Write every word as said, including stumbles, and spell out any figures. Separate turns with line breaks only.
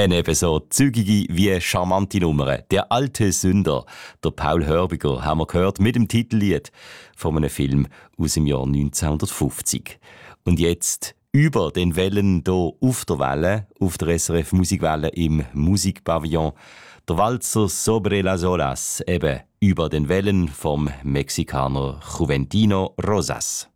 Eine eben so zügige wie charmante Nummer. Der alte Sünder, der Paul Hörbiger, haben wir gehört mit dem Titellied von einem Film aus dem Jahr neunzehnhundertfünfzig. Und jetzt über den Wellen hier auf der Welle, auf der S R F Musikwelle im Musikpavillon, der Walzer Sobre las Olas, eben über den Wellen vom Mexikaner Juventino Rosas.